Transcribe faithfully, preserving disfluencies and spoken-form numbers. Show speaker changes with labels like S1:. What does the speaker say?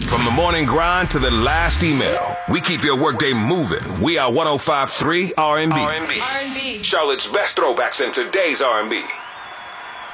S1: From the morning grind to the last email, we keep your workday moving. We are one oh five point three R and B.
S2: R and B.
S1: Charlotte's best throwbacks in today's R and B.